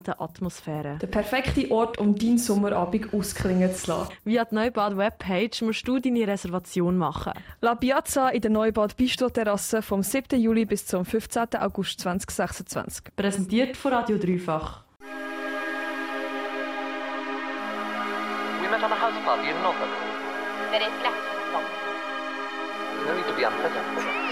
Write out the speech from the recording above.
Atmosphäre. Der perfekte Ort, um deinen Sommerabend ausklingen zu lassen. Via die Neubad-Webpage musst du deine Reservation machen. La Piazza in der Neubad Bistro-Terrasse vom 7. Juli bis zum 15. August 2026. Präsentiert von Radio Dreifach. We met on a house party in Norfolk. Very flat. No need to be unpleasant.